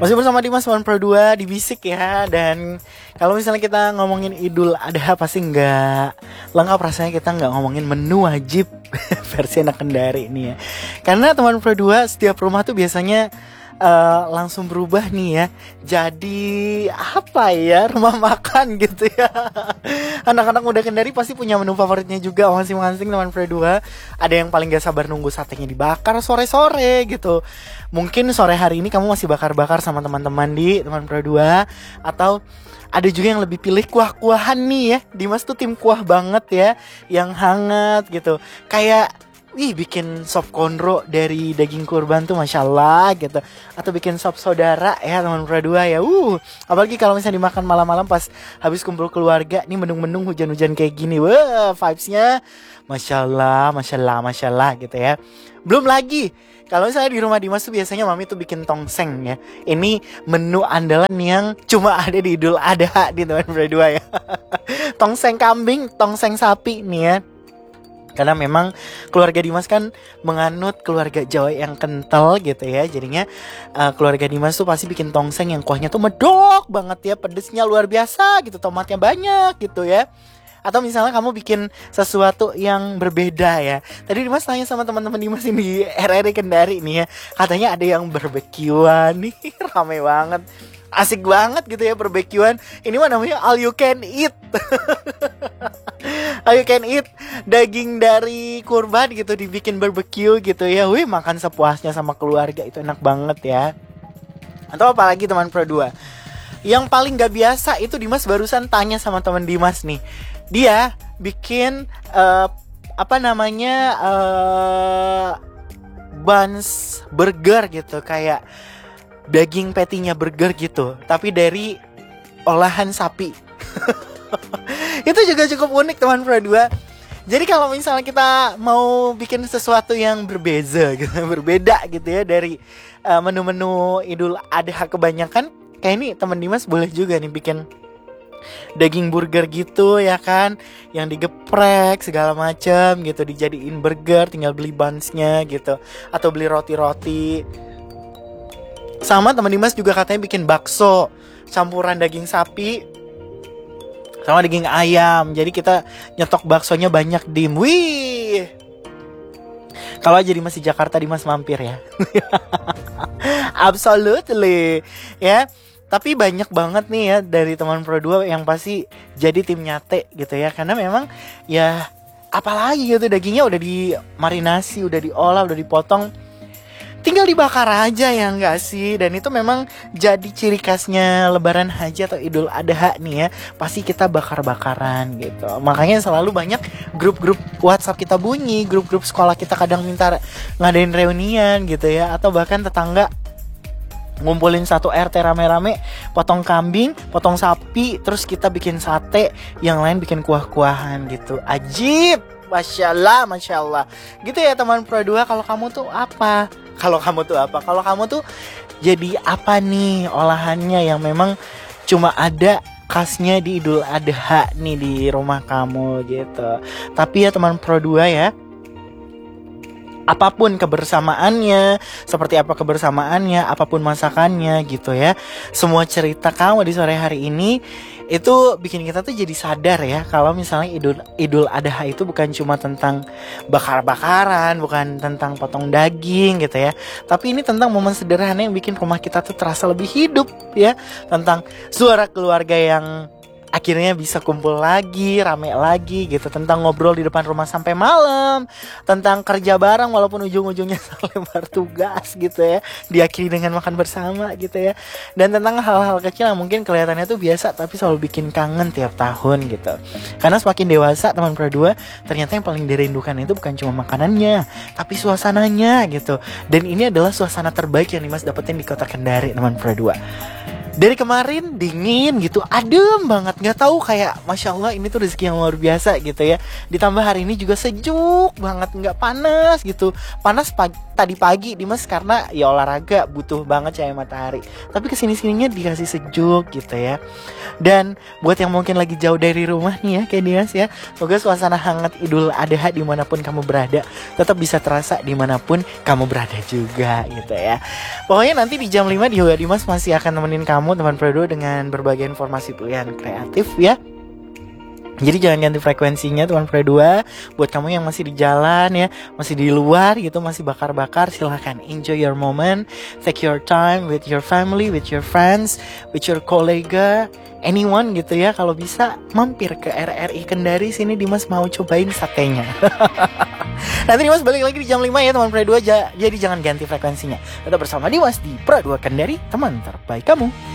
Masih bersama Dimas One Pro 2 di Bisik ya. Dan kalau misalnya kita ngomongin Idul Adha pasti nggak lengkap rasanya kita nggak ngomongin menu wajib versi anak Kendari ini ya. Karena teman Pro 2 setiap rumah tuh biasanya langsung berubah nih ya. Jadi apa ya, rumah makan gitu ya. Anak-anak muda Kendari pasti punya menu favoritnya juga masing-masing teman Pro 2. Ada yang paling gak sabar nunggu satenya dibakar sore-sore gitu. Mungkin sore hari ini kamu masih bakar-bakar sama teman-teman di teman Pro 2. Atau ada juga yang lebih pilih kuah-kuahan nih ya. Dimas tuh tim kuah banget ya, yang hangat gitu. Kayak bikin sop konro dari daging kurban tuh Masya Allah gitu. Atau bikin sop saudara ya teman Pro 2 ya. Apalagi kalau misalnya dimakan malam-malam pas habis kumpul keluarga. Nih mendung-mendung hujan-hujan kayak gini. Wah, vibesnya Masya Allah, Masya Allah, Masya Allah gitu ya. Belum lagi kalau misalnya di rumah Dimas tuh biasanya mami tuh bikin tongseng ya. Ini menu andalan yang cuma ada di Idul Adha di teman Pro 2 ya. Tongseng kambing, tongseng sapi nih ya. Karena memang keluarga Dimas kan menganut keluarga Jawa yang kental gitu ya. Jadinya keluarga Dimas tuh pasti bikin tongseng yang kuahnya tuh medok banget ya. Pedesnya luar biasa gitu, tomatnya banyak gitu ya. Atau misalnya kamu bikin sesuatu yang berbeda ya. Tadi Dimas tanya sama teman-teman Dimas ini di RRI Kendari nih ya. Katanya ada yang barbekyuan nih, rame banget. Asik banget gitu ya barbekyuan. Ini mah namanya all you can eat. All you can eat daging dari kurban gitu dibikin barbecue gitu ya. Makan sepuasnya sama keluarga itu enak banget ya. Atau apalagi teman Pro 2. Yang paling gak biasa itu Dimas barusan tanya sama teman Dimas nih. Dia bikin buns burger gitu, kayak daging patty-nya burger gitu, tapi dari olahan sapi. Itu juga cukup unik teman Pro 2. Jadi kalau misalnya kita mau bikin sesuatu yang berbeza gitu, berbeda gitu ya dari menu-menu Idul Adha kebanyakan, kayak ini teman Dimas boleh juga nih bikin daging burger gitu ya kan, yang digeprek segala macam gitu, dijadiin burger, tinggal beli bunsnya gitu, atau beli roti-roti. Sama teman Dimas juga katanya bikin bakso campuran daging sapi sama daging ayam. Jadi kita nyetok baksonya banyak, Dim. Wih. Kalau aja Dimas di Jakarta, Dimas mampir ya. Absolutely. Ya. Tapi banyak banget nih ya dari teman Pro 2 yang pasti jadi tim nyate gitu ya. Karena memang ya apalagi gitu, dagingnya udah dimarinasi, udah diolah, udah dipotong, tinggal dibakar aja ya enggak sih. Dan itu memang jadi ciri khasnya Lebaran Haji atau Idul Adha nih ya. Pasti kita bakar-bakaran gitu. Makanya selalu banyak grup-grup WhatsApp kita bunyi, grup-grup sekolah kita kadang minta ngadain reunian gitu ya. Atau bahkan tetangga ngumpulin satu RT rame-rame, potong kambing, potong sapi, terus kita bikin sate, yang lain bikin kuah-kuahan gitu. Ajib, Masya Allah, Masya Allah. Gitu ya teman Pro 2. Kalau kamu tuh apa? Kalau kamu tuh jadi apa nih olahannya yang memang cuma ada khasnya di Idul Adha nih di rumah kamu gitu. Tapi ya teman Pro 2 ya, apapun kebersamaannya, seperti apa kebersamaannya, apapun masakannya gitu ya, semua cerita kamu di sore hari ini itu bikin kita tuh jadi sadar ya, kalau misalnya Idul Adha itu bukan cuma tentang bakar-bakaran, bukan tentang potong daging gitu ya, tapi ini tentang momen sederhana yang bikin rumah kita tuh terasa lebih hidup ya, tentang suara keluarga yang akhirnya bisa kumpul lagi, rame lagi gitu, tentang ngobrol di depan rumah sampai malam, tentang kerja bareng walaupun ujung-ujungnya lembar tugas gitu ya, diakhiri dengan makan bersama gitu ya. Dan tentang hal-hal kecil yang mungkin kelihatannya tuh biasa tapi selalu bikin kangen tiap tahun gitu. Karena semakin dewasa teman Pro 2, ternyata yang paling dirindukan itu bukan cuma makanannya, tapi suasananya gitu. Dan ini adalah suasana terbaik yang Dimas dapetin di kota Kendari teman Pro 2. Dari kemarin dingin gitu, adem banget, nggak tahu kayak masya Allah ini tuh rezeki yang luar biasa gitu ya. Ditambah hari ini juga sejuk banget, nggak panas gitu. Panas tadi pagi Dimas karena ya olahraga butuh banget cahaya matahari. Tapi kesini sininya dikasih sejuk gitu ya. Dan buat yang mungkin lagi jauh dari rumah nih ya kayak Dimas ya, semoga suasana hangat Idul Adha dimanapun kamu berada tetap bisa terasa dimanapun kamu berada juga gitu ya. Pokoknya nanti di jam 5 di Yoga Dimas masih akan nemenin kamu teman Fredo dengan berbagai informasi pilihan kreatif ya. Jadi jangan ganti frekuensinya teman Fredo. Buat kamu yang masih di jalan ya, masih di luar gitu, masih bakar-bakar, silahkan enjoy your moment. Take your time with your family, with your friends, with your kolega, anyone gitu ya. Kalau bisa mampir ke RRI Kendari, sini Dimas mau cobain satenya. Nanti Dimas balik lagi di jam 5 ya teman Pre 2. Jadi jangan ganti frekuensinya. Tetap bersama Dimas di Pre 2 Kendari, teman terbaik kamu.